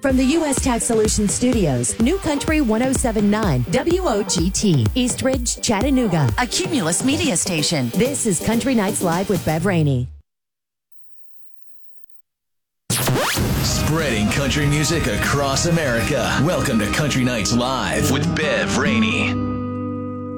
From the U.S. Tax Solutions Studios, New Country 1079, WOGT, East Ridge, Chattanooga, a Cumulus media station. This is Country Nights Live with Bev Rainey. Spreading country music across America. Welcome to Country Nights Live with Bev Rainey.